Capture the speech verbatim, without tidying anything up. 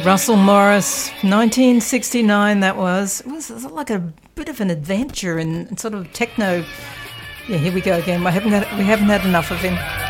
Russell Morris, nineteen sixty-nine that was. It was, it was like a bit of an adventure in, in sort of techno. Yeah, here we go again. We haven't had, we haven't had enough of him.